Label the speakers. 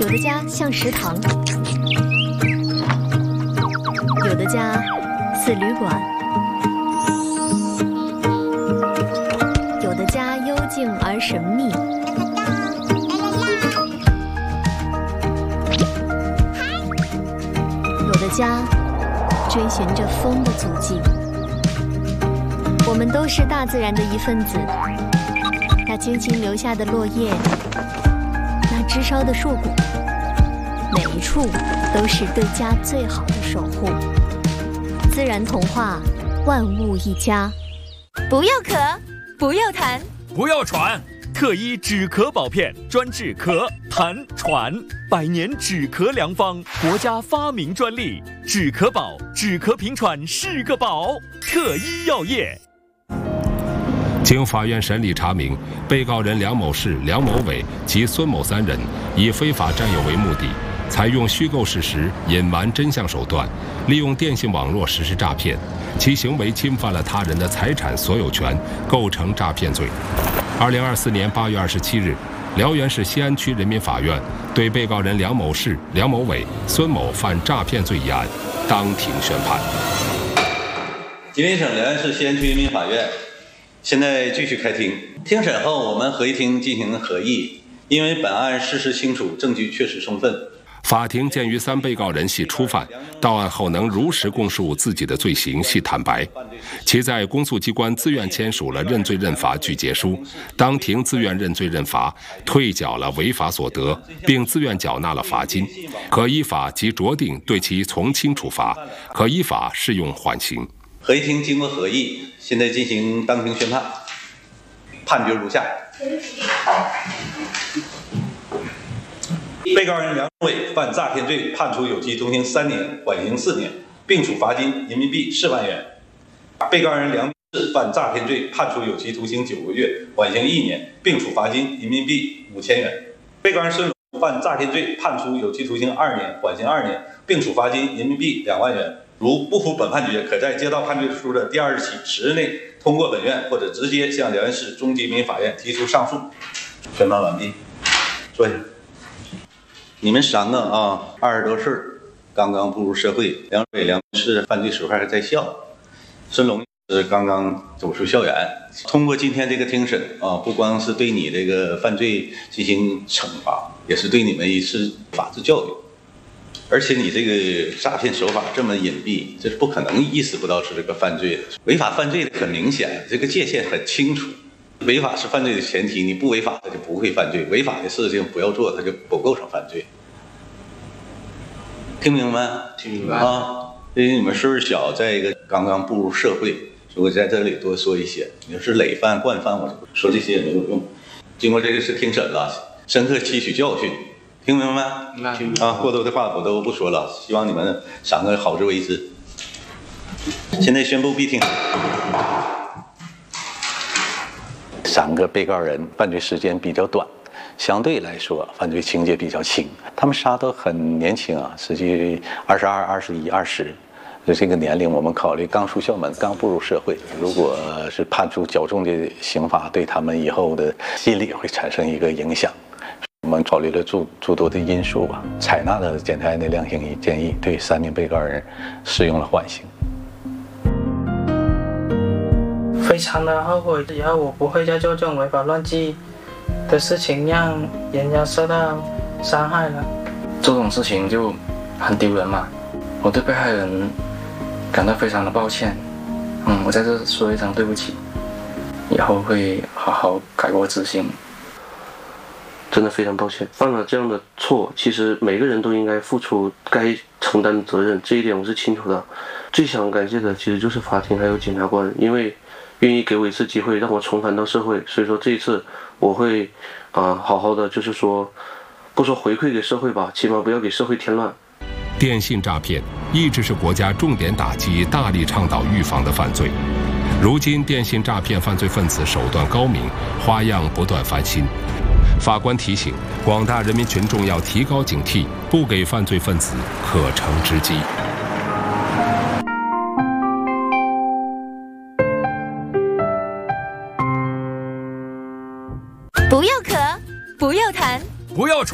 Speaker 1: 有的家像食堂，有的家似旅馆，有的家幽静而神秘，有的家追寻着风的足迹。我们都是大自然的一份子，那轻轻留下的落叶，那枝梢的硕果，每一处都是对家最好的守护。自然童话，万物一家。
Speaker 2: 不要咳，不要痰，
Speaker 3: 不要喘。特一止咳宝片，专治咳、痰、喘，100年止咳良方，国家发明专利。止咳宝，止咳平喘是个宝。特一药业。
Speaker 4: 经法院审理查明，被告人梁某士、梁某伟及孙某3人以非法占有为目的，采用虚构事实、隐瞒真相手段，利用电信网络实施诈骗，其行为侵犯了他人的财产所有权，构成诈骗罪。2024年8月27日，辽源市西安区人民法院对被告人梁某士、梁某伟、孙某犯诈骗罪一案当庭宣判。
Speaker 5: 吉林省辽源市西安区人民法院现在继续开庭。庭审后，我们合议庭进行合议，因为本案事实清楚，证据确实充分。
Speaker 4: 法庭鉴于3被告人系初犯，到案后能如实供述自己的罪行，系坦白，其在公诉机关自愿签署了认罪认罚具结书，当庭自愿认罪认罚，退缴了违法所得，并自愿缴纳了罚金，可依法即酌定对其从轻处罚，可依法适用缓刑。
Speaker 5: 合议庭经过合议，现在进行当庭宣判，判决如下：被告人梁伟犯诈骗罪，判处有期徒刑3年，缓刑4年，并处罚金人民币4万元；被告人梁氏犯诈骗罪，判处有期徒刑9个月，缓刑1年，并处罚金人民币5000元；被告人孙某犯诈骗罪，判处有期徒刑2年，缓刑2年，并处罚金人民币2万元。如不服本判决，可在接到判决书的第2日起10日内通过本院或者直接向辽源市中级人民法院提出上诉。宣判完毕，坐下。你们3个啊，20多岁，刚刚步入社会。梁伟、梁氏犯罪时候还在校，孙龙是刚刚走出校园。通过今天这个庭审啊，不光是对你这个犯罪进行惩罚，也是对你们一次法治教育。而且你这个诈骗手法这么隐蔽，这是不可能意识不到是这个犯罪的。违法犯罪的很明显，这个界限很清楚。违法是犯罪的前提，你不违法它就不会犯罪，违法的事情不要做，它就不构成犯罪。听明白？听明白啊！因为你们岁数小，再一个刚刚步入社会，所以我在这里多说一些。你要是累犯、惯犯，我说这些也没有用。经过这次庭审了，深刻吸取教训。听明白吗？明白。啊，过多的话我都不说了，希望你们3个好自为之。现在宣布闭庭。3个被告人犯罪时间比较短，相对来说犯罪情节比较轻。他们仨都很年轻啊，实际22、21、20。这个年龄我们考虑刚出校门，刚步入社会，如果是判处较重的刑罚，对他们以后的心理会产生一个影响。我们考虑了诸多的因素吧，采纳了检察院的量刑建议，对3名被告人适用了缓刑。
Speaker 6: 非常的后悔，以后我不会再做这种违法乱纪的事情，让人家受到伤害了。
Speaker 7: 这种事情就很丢人嘛，我对被害人感到非常的抱歉。我在这说一声对不起，以后会好好改过自新。
Speaker 8: 真的非常抱歉，犯了这样的错，其实每个人都应该付出该承担的责任，这一点我是清楚的。最想感谢的其实就是法庭还有检察官，因为愿意给我一次机会让我重返到社会，所以说这一次我会好好的，就是说不说回馈给社会吧，起码不要给社会添乱。
Speaker 4: 电信诈骗一直是国家重点打击、大力倡导预防的犯罪。如今电信诈骗犯罪分子手段高明，花样不断翻新。法官提醒广大人民群众要提高警惕，不给犯罪分子可乘之机。